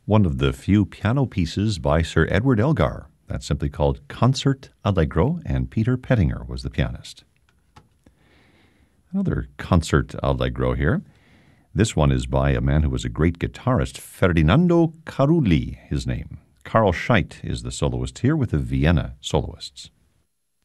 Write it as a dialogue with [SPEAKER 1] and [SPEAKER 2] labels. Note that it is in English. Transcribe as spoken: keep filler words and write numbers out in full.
[SPEAKER 1] one of the few piano pieces by Sir Edward Elgar. That's simply called Concert Allegro, and Peter Pettinger was the pianist. Another Concert Allegro here. This one is by a man who was a great guitarist, Ferdinando Carulli, his name. Carl Scheidt is the soloist here with the Vienna Soloists.